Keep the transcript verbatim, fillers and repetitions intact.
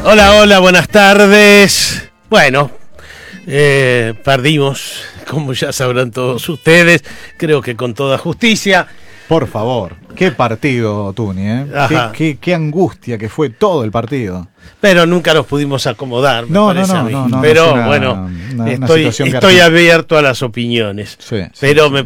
Hola, hola, buenas tardes. Bueno, eh, perdimos, como ya sabrán todos ustedes, creo que con toda justicia. Por favor, qué partido, Tuni, ¿eh? Qué, qué, qué angustia que fue todo el partido. Pero nunca nos pudimos acomodar, me no, parece no, no, a mí. no, no, Pero no una, bueno, una, estoy, una estoy abierto a las opiniones. Sí, sí, pero sí, me sí.